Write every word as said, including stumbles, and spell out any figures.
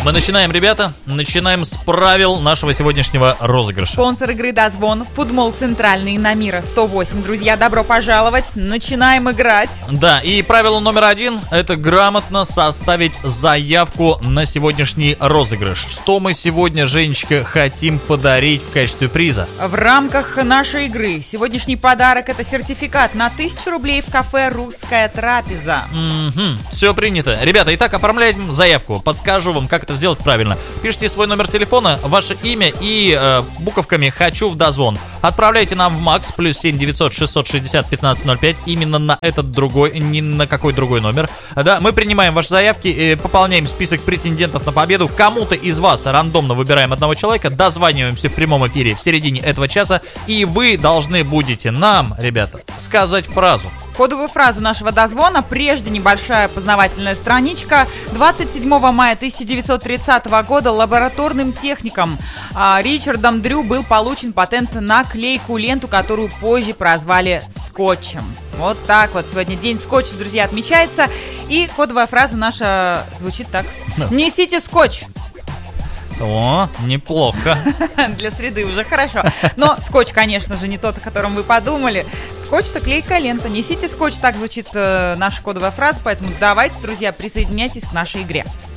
Мы начинаем, ребята. Начинаем с правил нашего сегодняшнего розыгрыша. Спонсор игры «Дозвон», футбол «Центральный» на Мира сто восемь. Друзья, добро пожаловать. Начинаем играть. Да, и правило номер один – это грамотно составить заявку на сегодняшний розыгрыш. Что мы сегодня, Женечка, хотим подарить в качестве приза? В рамках нашей игры сегодняшний подарок – это сертификат на тысячу рублей в кафе «Русская трапеза». Угу, все принято. Ребята, итак, оформляем заявку. Подскажу вам, как это сделать правильно. Пишите свой номер телефона, ваше имя и э, буковками «Хочу в Дозвон». Отправляйте нам в МАКС плюс семь девятьсот шестьсот шестьдесят пятнадцать ноль пять именно на этот другой, ни на какой другой номер. Да, мы принимаем ваши заявки, и пополняем список претендентов на победу. Кому-то из вас рандомно выбираем одного человека, дозваниваемся в прямом эфире в середине этого часа, и вы должны будете нам, ребята, сказать фразу. Кодовую фразу нашего дозвона, прежде небольшая познавательная страничка. двадцать седьмого мая тысяча девятьсот тридцатого года лабораторным техником а, Ричардом Дрю был получен патент на клейкую-ленту, которую позже прозвали скотчем. Вот так вот. Сегодня день скотча, друзья, отмечается. И кодовая фраза наша звучит так. Несите скотч. О, неплохо. Для среды уже хорошо. Но скотч, конечно же, не тот, о котором вы подумали. Скотч-то клейкая лента. Несите скотч, так звучит э, наша кодовая фраза. Поэтому давайте, друзья, присоединяйтесь к нашей игре.